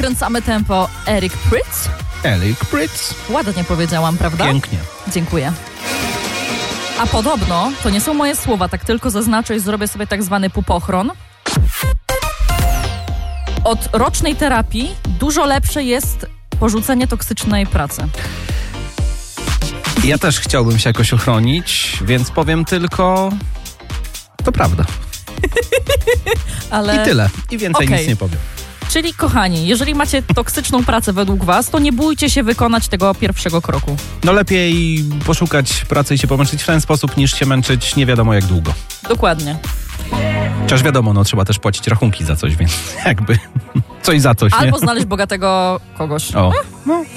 nakręcamy tempo. Eric Prydz? Eric Prydz. Ładnie powiedziałam, prawda? Pięknie. Dziękuję. A podobno, to nie są moje słowa, tak tylko zaznaczę i zrobię sobie tak zwany pupochron. Od rocznej terapii dużo lepsze jest porzucenie toksycznej pracy. Ja też chciałbym się jakoś ochronić, więc powiem tylko... To prawda. Ale... I tyle. I więcej nic nie powiem. Czyli kochani, jeżeli macie toksyczną pracę według was, to nie bójcie się wykonać tego pierwszego kroku. No lepiej poszukać pracy i się pomęczyć w ten sposób, niż się męczyć nie wiadomo jak długo. Dokładnie. Chociaż wiadomo, no trzeba też płacić rachunki za coś, więc jakby coś za coś, nie? Albo znaleźć bogatego kogoś. O. No.